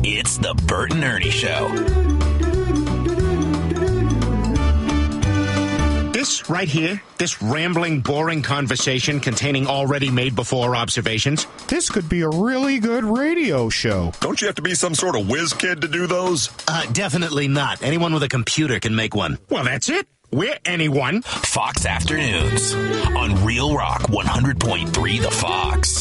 It's the Bert and Ernie Show. This right here, this rambling, boring conversation containing already made-before observations, this could be a really good radio show. Don't you have to be some sort of whiz kid to do those? Definitely not. Anyone with a computer can make one. Well, that's it. We're anyone. Fox Afternoons on Real Rock 100.3 The Fox.